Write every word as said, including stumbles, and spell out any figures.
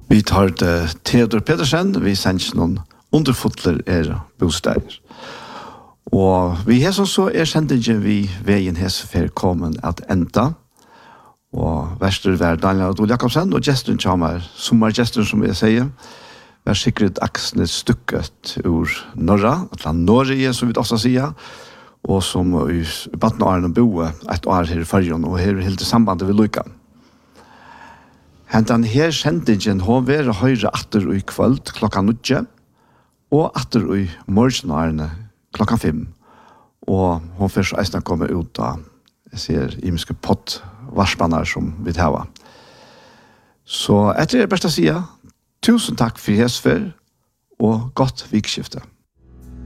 Vi tar det Theodor Pedersen, vi sender noen underfotler er bostader. Og vi har som så er sendingen vi veien hesfer kommen at enda. Og verster var Daniel Adol Jakobsen, og gesten kommer, sommergesten som jeg sier, var sikkert aksene stykket ur Norra, at han Norge, som vi også sier, og som i Batnåren boe et år her i Førjen, og her helt i sambandet ved Lykan. Hentan her sendingen har vært høyre atter i kveld klokka nødje, og atter i morgenarene klokka fem. Og hun først eisene kommer ut av, jeg ser, imiske pottvarspannar som vi tar. Så etter det beste å si, tusen takk for hesfer, og godt vikskifte.